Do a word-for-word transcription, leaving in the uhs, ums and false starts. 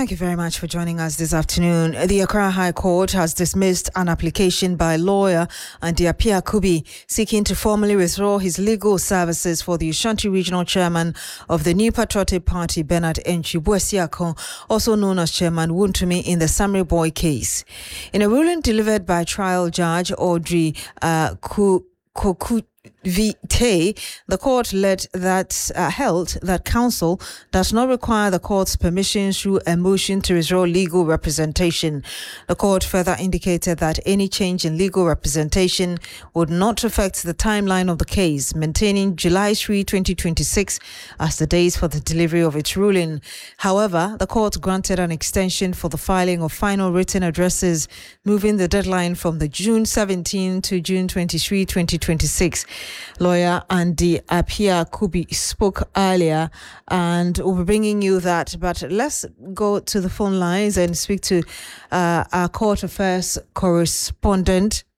Thank you very much for joining us this afternoon. The Accra High Court has dismissed an application by lawyer Andy Appiah Kubi seeking to formally withdraw his legal services for the Ashanti Regional Chairman of the New Patriotic Party, Bernard Enchi Buesiako, also known as Chairman Wuntumi, in the Samre Boy case. In a ruling delivered by trial judge Audrey uh, Koku Vitae, the court led that uh, held that counsel does not require the court's permission through a motion to withdraw legal representation. The court further indicated that any change in legal representation would not affect the timeline of the case, maintaining July third, twenty twenty-six as the date for the delivery of its ruling. However, the court granted an extension for the filing of final written addresses, moving the deadline from the June seventeenth to June twenty-third, twenty twenty-six. Lawyer Andy Appiah Kubi spoke earlier, and we'll be bringing you that. But let's go to the phone lines and speak to uh, our court affairs correspondent,